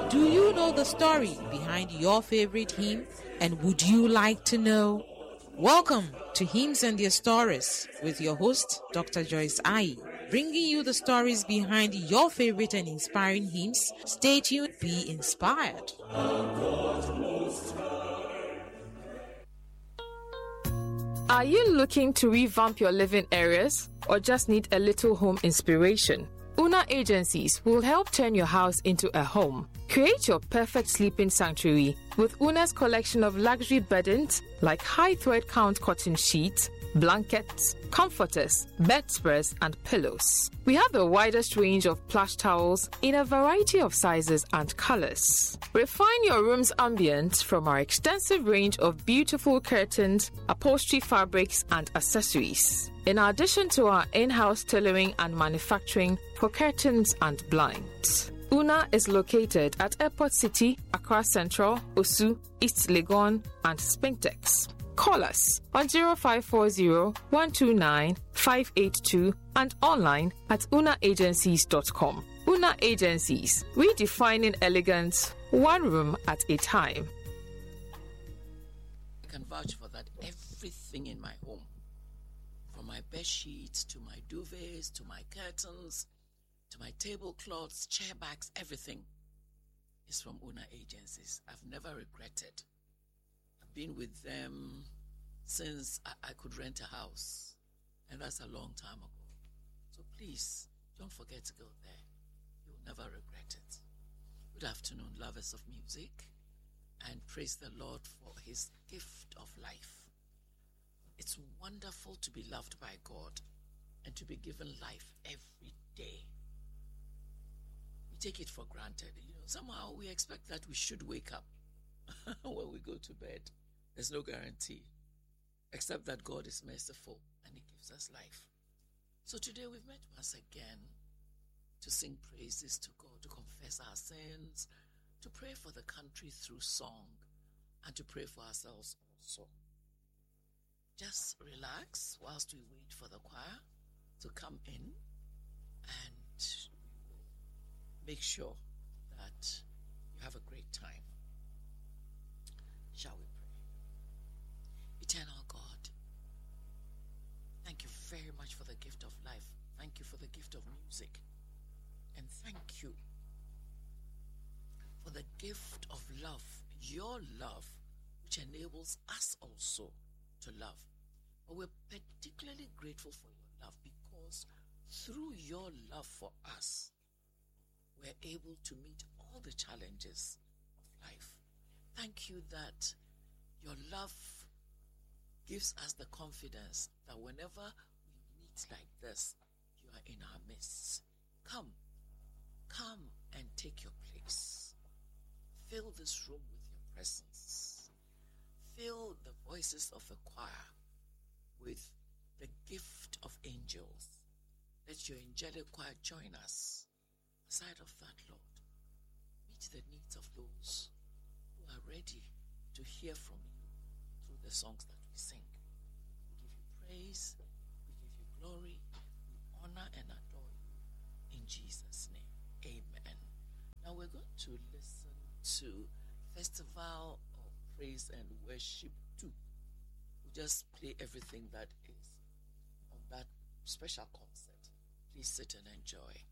Do you know the story behind your favorite hymn? And would you like to know? Welcome to Hymns and Their Stories with your host, Dr. Joyce Ai, bringing you the stories behind your favorite and inspiring hymns. Stay tuned, be inspired. Are you looking to revamp your living areas or just need a little home inspiration? Una Agencies will help turn your house into a home. Create your perfect sleeping sanctuary with Una's collection of luxury beddings like high thread count cotton sheets, blankets, comforters, bedspreads, and pillows. We have the widest range of plush towels in a variety of sizes and colors. Refine your room's ambience from our extensive range of beautiful curtains, upholstery fabrics, and accessories. In addition to our in-house tailoring and manufacturing for curtains and blinds. Una is located at Airport City, Accra Central, Osu, East Legon, and Spintex. Call us on 0540-129-582 and online at unaagencies.com. Una Agencies, redefining elegance, one room at a time. I can vouch for that. Everything in my home, from my bed sheets to my duvets to my curtains to my tablecloths, chair backs, everything is from Una Agencies. I've never regretted. I've been with them since I could rent a house, and that's a long time ago. So please, don't forget to go there. You'll never regret it. Good afternoon, lovers of music, and praise the Lord for his gift of life. It's wonderful to be loved by God and to be given life every day. We take it for granted. Somehow we expect that we should wake up when we go to bed. There's no guarantee, except that God is merciful and he gives us life. So today we've met once again to sing praises to God, to confess our sins, to pray for the country through song, and to pray for ourselves also. Just relax whilst we wait for the choir to come in, and we will make sure that you have a great time. Shall we pray? Eternal God, thank you very much for the gift of life. Thank you for the gift of music. And thank you for the gift of love, your love, which enables us also to love. But we're particularly grateful for your love because through your love for us, we're able to meet all the challenges of life. Thank you that your love gives us the confidence that whenever we meet like this, you are in our midst. Come and take your place. Fill this room with your presence. Fill the voices of the choir with the gift of angels. Let your angelic choir join us. Aside of that, Lord, meet the needs of those who are ready to hear from you through the songs that we sing. We give you praise, we give you glory, we honor and adore you in Jesus' name. Amen. Now we're going to listen to Festival of Praise and Worship 2. We'll just play everything that is on that special concert. Please sit and enjoy.